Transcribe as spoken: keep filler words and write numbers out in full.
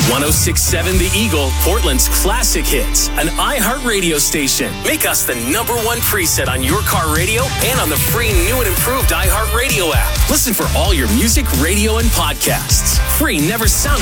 one oh six point seven The Eagle, Portland's classic hits, an iHeartRadio station. Make us the number one preset on your car radio and on the free new and improved iHeartRadio app. Listen for all your music, radio, and podcasts. Free never sounded